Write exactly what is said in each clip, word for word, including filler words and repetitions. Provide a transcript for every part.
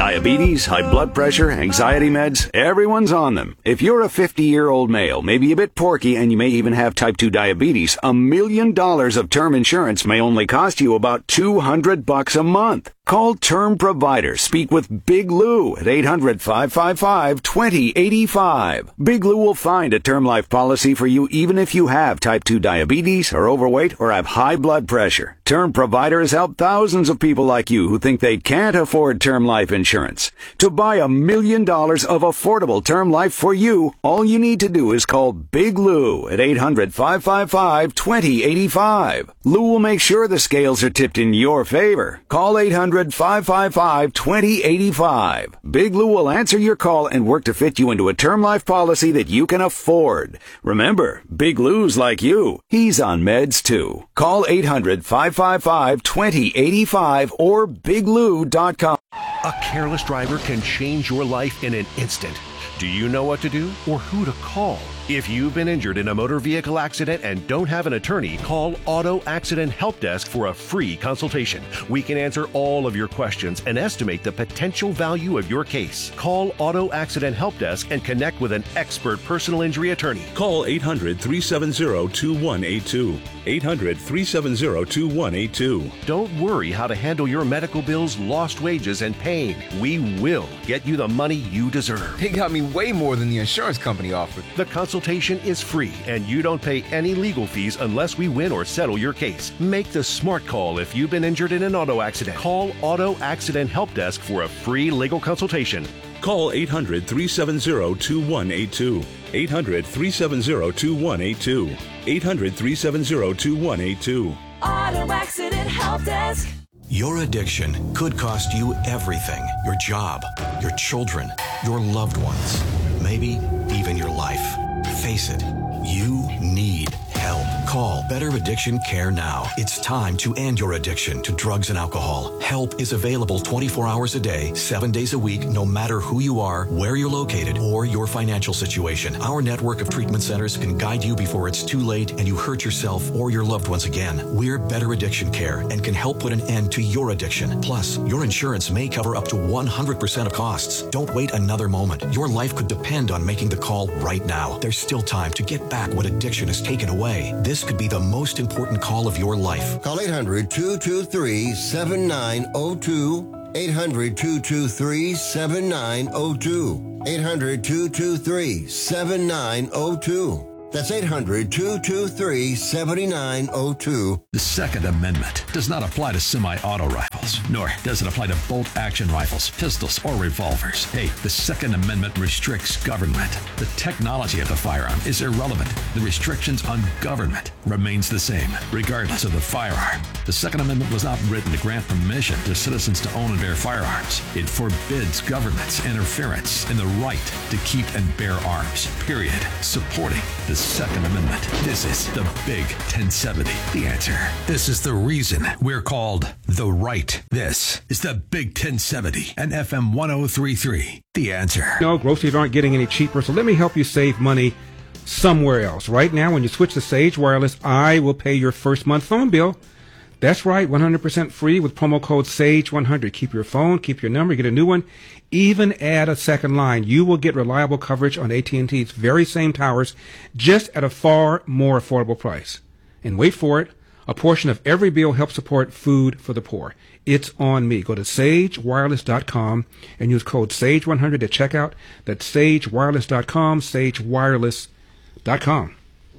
Diabetes, high blood pressure, anxiety meds, everyone's on them. If you're a fifty-year-old male, maybe a bit porky, and you may even have type two diabetes, a million dollars of term insurance may only cost you about two hundred bucks a month. Call Term Provider. Speak with Big Lou at eight hundred, five five five, two zero eight five. Big Lou will find a term life policy for you even if you have type two diabetes, are overweight, or have high blood pressure. Term Provider has helped thousands of people like you who think they can't afford term life insurance. To buy a million dollars of affordable term life for you, all you need to do is call Big Lou at eight hundred, five five five, two zero eight five. Lou will make sure the scales are tipped in your favor. Call eight hundred, five five five, two zero eight five. Big Lou will answer your call and work to fit you into a term life policy that you can afford. Remember, Big Lou's like you. He's on meds too. Call eight hundred, five five five, two zero eight five or big lou dot com. A careless driver can change your life in an instant. Do you know what to do or who to call? If you've been injured in a motor vehicle accident and don't have an attorney, call Auto Accident Help Desk for a free consultation. We can answer all of your questions and estimate the potential value of your case. Call Auto Accident Help Desk and connect with an expert personal injury attorney. Call eight hundred, three seven zero, two one eight two. eight hundred, three seven zero, two one eight two. Don't worry how to handle your medical bills, lost wages, and pain. We will get you the money you deserve. They got me way more than the insurance company offered. The consultation is free, and you don't pay any legal fees unless we win or settle your case. Make the smart call if you've been injured in an auto accident. Call Auto Accident Help Desk for a free legal consultation. Call eight hundred, three seven zero, two one eight two. eight hundred, three seven zero, two one eight two. eight hundred, three seven zero, two one eight two. Auto Accident Help Desk. Your addiction could cost you everything. Your job, your children, your loved ones, maybe even your life. Face it, you need help. Call Better Addiction Care now. It's time to end your addiction to drugs and alcohol. Help is available twenty-four hours a day, seven days a week, no matter who you are, where you're located, or your financial situation. Our network of treatment centers can guide you before it's too late and you hurt yourself or your loved ones again. We're Better Addiction Care and can help put an end to your addiction. Plus, your insurance may cover up to one hundred percent of costs. Don't wait another moment. Your life could depend on making the call right now. There's still time to get back what addiction has taken away. This could be the most important call of your life. Call eight hundred, two two three, seven nine zero two. eight hundred, two two three, seven nine zero two. eight hundred, two two three, seven nine zero two. That's eight hundred, two two three, seven nine zero two. The Second Amendment does not apply to semi-auto rifles, nor does it apply to bolt-action rifles, pistols, or revolvers. Hey, the Second Amendment restricts government. The technology of the firearm is irrelevant. The restrictions on government remains the same, regardless of the firearm. The Second Amendment was not written to grant permission to citizens to own and bear firearms. It forbids government's interference in the right to keep and bear arms, period. Supporting the Second Amendment. This is the Big ten seventy. The Answer. This is the reason we're called The Right. This is the Big ten seventy and F M one oh three point three. The Answer. No, groceries aren't getting any cheaper, so let me help you save money somewhere else. Right now, when you switch to Sage Wireless, I will pay your first month phone bill. That's right, one hundred percent free with promo code sage one hundred. Keep your phone, keep your number, get a new one. Even add a second line. You will get reliable coverage on A T and T's very same towers, just at a far more affordable price. And wait for it, a portion of every bill helps support food for the poor. It's on me. Go to sage wireless dot com and use code sage one hundred at checkout. That's sage wireless dot com, sage wireless dot com.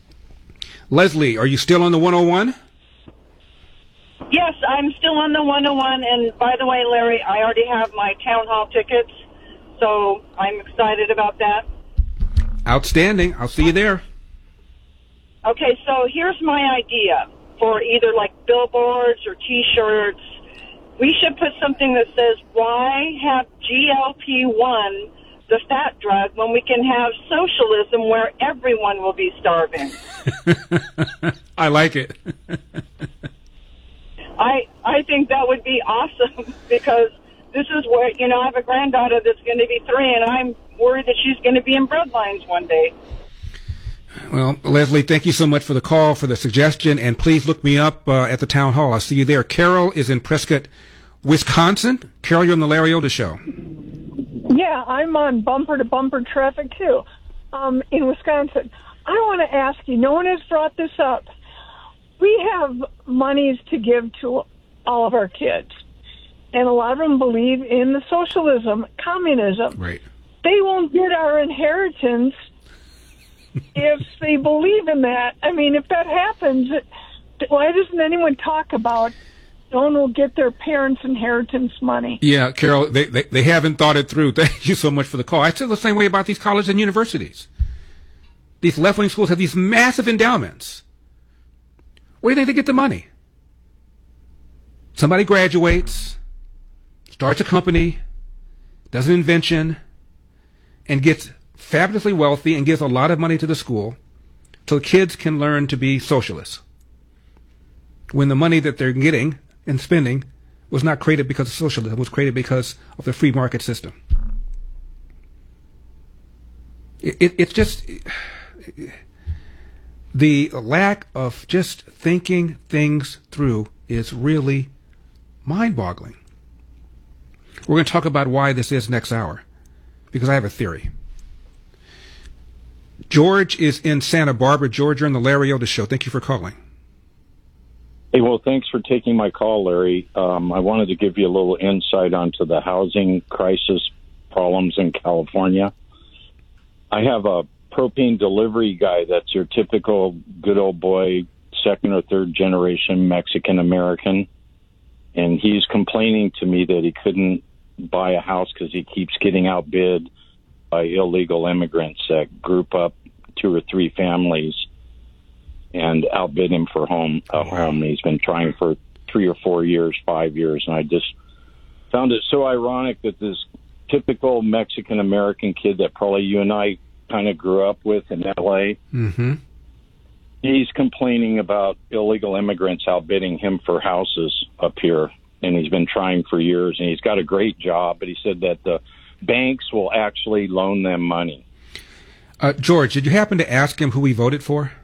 Leslie, are you still on the one oh one? Yes, I'm still on the one oh one, and by the way, Larry, I already have my town hall tickets, so I'm excited about that. Outstanding. I'll see you there. Okay, so here's my idea for either like billboards or T-shirts. We should put something that says, why have G L P one, the fat drug, when we can have socialism where everyone will be starving? I like it. I I think that would be awesome because this is where, you know, I have a granddaughter that's going to be three, and I'm worried that she's going to be in breadlines one day. Well, Leslie, thank you so much for the call, for the suggestion, and please look me up uh, at the town hall. I'll see you there. Carol is in Prescott, Wisconsin. Carol, you're on the Larry Otis Show. Yeah, I'm on bumper-to-bumper traffic, too, um, in Wisconsin. I want to ask you, no one has brought this up. We have monies to give to all of our kids, and a lot of them believe in the socialism, communism. Right. They won't get our inheritance if they believe in that. I mean, if that happens, why doesn't anyone talk about no one will get their parents' inheritance money? Yeah, Carol, they, they, they haven't thought it through. Thank you so much for the call. I feel the same way about these colleges and universities. These left-wing schools have these massive endowments. Where do you think they get the money? Somebody graduates, starts a company, does an invention, and gets fabulously wealthy and gives a lot of money to the school so the kids can learn to be socialists. When the money that they're getting and spending was not created because of socialism, it was created because of the free market system. It, it, it's just... It, the lack of just thinking things through is really mind-boggling. We're going to talk about why this is next hour, because I have a theory. George is in Santa Barbara. George, you're on the Larry Otis Show. Thank you for calling. Hey, well, thanks for taking my call, Larry. Um, I wanted to give you a little insight onto the housing crisis problems in California. I have a propane delivery guy that's your typical good old boy, second or third generation Mexican American, and he's complaining to me that he couldn't buy a house because he keeps getting outbid by illegal immigrants that group up two or three families and outbid him for home a home. He's been trying for three or four years, five years, and I just found it so ironic that this typical Mexican American kid that probably you and I kind of grew up with in L A, mm-hmm. he's complaining about illegal immigrants outbidding him for houses up here, and he's been trying for years, and he's got a great job, but he said that the banks will actually loan them money. Uh, George, did you happen to ask him who he voted for?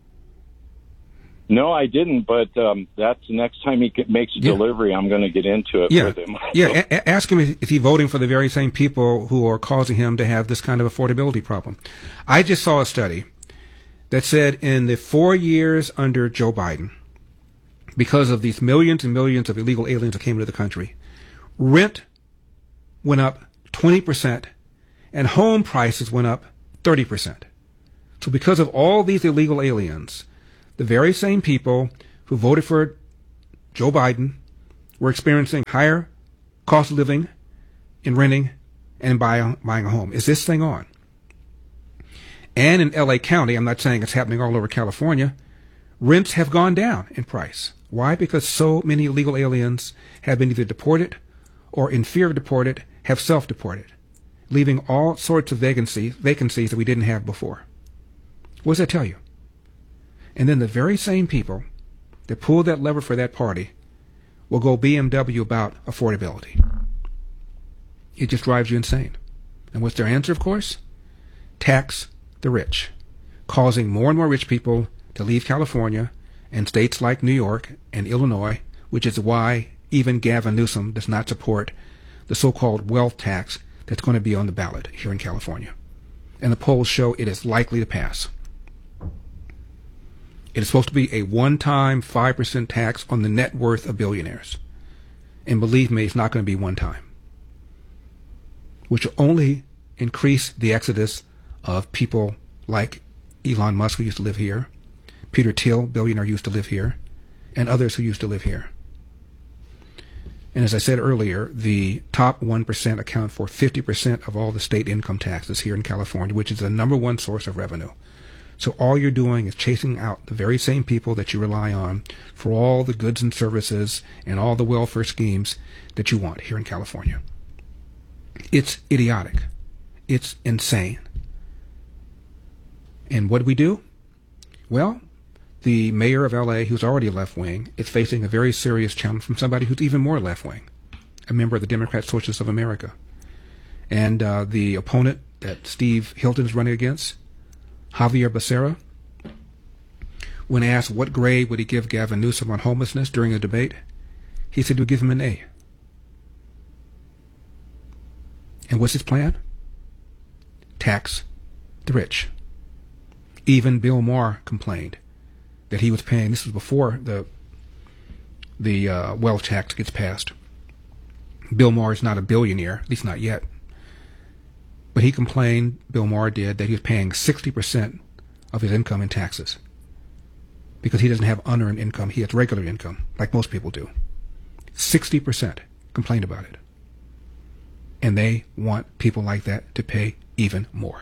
No, I didn't, but um, that's the next time he makes a yeah. delivery, I'm going to get into it yeah. with him. Yeah, a- a- ask him if, if he's voting for the very same people who are causing him to have this kind of affordability problem. I just saw a study that said in the four years under Joe Biden, because of these millions and millions of illegal aliens that came into the country, rent went up twenty percent and home prices went up thirty percent. So because of all these illegal aliens, the very same people who voted for Joe Biden were experiencing higher cost of living in renting and buy, buying a home. Is this thing on? And in L A County, I'm not saying it's happening all over California, rents have gone down in price. Why? Because so many illegal aliens have been either deported or in fear of deported have self-deported, leaving all sorts of vacancies, vacancies that we didn't have before. What does that tell you? And then the very same people that pulled that lever for that party will go B M W about affordability. It just drives you insane. And what's their answer, of course? Tax the rich, causing more and more rich people to leave California and states like New York and Illinois, which is why even Gavin Newsom does not support the so-called wealth tax that's going to be on the ballot here in California. And the polls show it is likely to pass. It is supposed to be a one-time five percent tax on the net worth of billionaires. And believe me, it's not going to be one time, which will only increase the exodus of people like Elon Musk, who used to live here, Peter Thiel, billionaire, used to live here, and others who used to live here. And as I said earlier, the top one percent account for fifty percent of all the state income taxes here in California, which is the number one source of revenue. So all you're doing is chasing out the very same people that you rely on for all the goods and services and all the welfare schemes that you want here in California. It's idiotic. It's insane. And what do we do? Well, the mayor of L A, who's already left-wing, is facing a very serious challenge from somebody who's even more left-wing, a member of the Democrat Socialists of America. And uh, the opponent that Steve Hilton is running against, Javier Becerra, when asked what grade would he give Gavin Newsom on homelessness during a debate, he said he would give him an A. And what's his plan? Tax the rich. Even Bill Maher complained that he was paying, this was before the the uh, wealth tax gets passed. Bill Maher is not a billionaire, at least not yet. But he complained, Bill Maher did, that he was paying sixty percent of his income in taxes because he doesn't have unearned income. He has regular income, like most people do. sixty percent complained about it. And they want people like that to pay even more.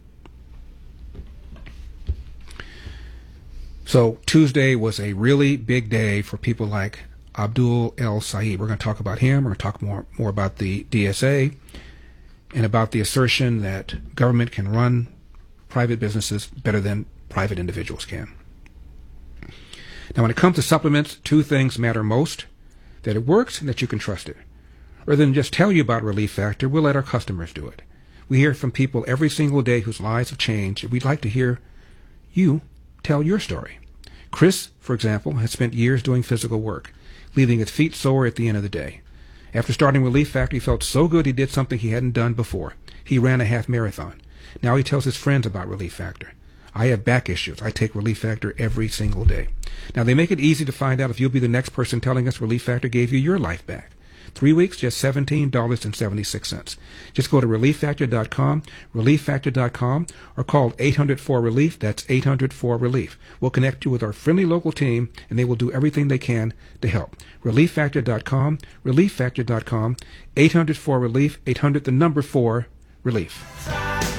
So Tuesday was a really big day for people like Abdul El Said. We're going to talk about him. We're going to talk more, more about the D S A and about the assertion that government can run private businesses better than private individuals can. Now, when it comes to supplements, two things matter most: that it works and that you can trust it. Rather than just tell you about Relief Factor, we'll let our customers do it. We hear from people every single day whose lives have changed, and we'd like to hear you tell your story. Chris, for example, has spent years doing physical work, leaving his feet sore at the end of the day. After starting Relief Factor, he felt so good he did something he hadn't done before. He ran a half marathon. Now he tells his friends about Relief Factor. I have back issues. I take Relief Factor every single day. Now, they make it easy to find out if you'll be the next person telling us Relief Factor gave you your life back. Three weeks, just seventeen dollars and seventy-six cents. Just go to relief factor dot com, relief factor dot com, or call eight hundred four relief. That's eight hundred four relief. We'll connect you with our friendly local team, and they will do everything they can to help. relief factor dot com, relief factor dot com, eight hundred four relief, eight hundred the number four relief.